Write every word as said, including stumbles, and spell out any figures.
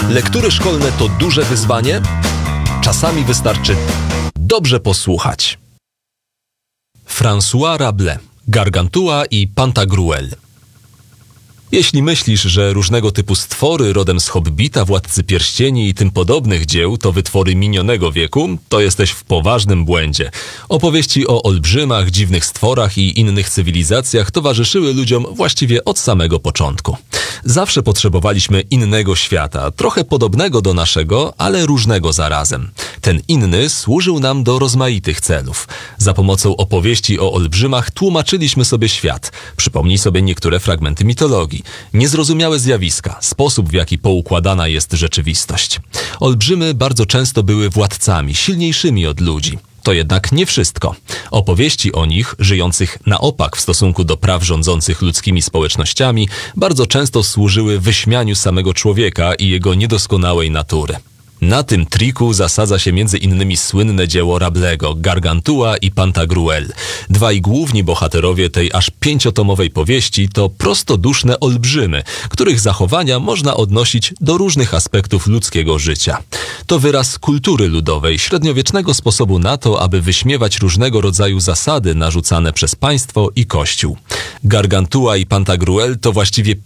Lektury szkolne to duże wyzwanie? Czasami wystarczy dobrze posłuchać. François Rabelais, Gargantua i Pantagruel. Jeśli myślisz, że różnego typu stwory rodem z Hobbita, Władcy Pierścieni i tym podobnych dzieł to wytwory minionego wieku, to jesteś w poważnym błędzie. Opowieści o olbrzymach, dziwnych stworach i innych cywilizacjach towarzyszyły ludziom właściwie od samego początku. Zawsze potrzebowaliśmy innego świata, trochę podobnego do naszego, ale różnego zarazem. Ten inny służył nam do rozmaitych celów. Za pomocą opowieści o olbrzymach tłumaczyliśmy sobie świat. Przypomnij sobie niektóre fragmenty mitologii. Niezrozumiałe zjawiska, sposób w jaki poukładana jest rzeczywistość. Olbrzymy bardzo często były władcami, silniejszymi od ludzi. To jednak nie wszystko. Opowieści o nich, żyjących na opak w stosunku do praw rządzących ludzkimi społecznościami, bardzo często służyły wyśmianiu samego człowieka i jego niedoskonałej natury. Na tym triku zasadza się między innymi słynne dzieło Rabelaise'ego, Gargantua i Pantagruel. Dwaj główni bohaterowie tej aż pięciotomowej powieści to prostoduszne olbrzymy, których zachowania można odnosić do różnych aspektów ludzkiego życia. To wyraz kultury ludowej, średniowiecznego sposobu na to, aby wyśmiewać różnego rodzaju zasady narzucane przez państwo i kościół. Gargantua i Pantagruel to właściwie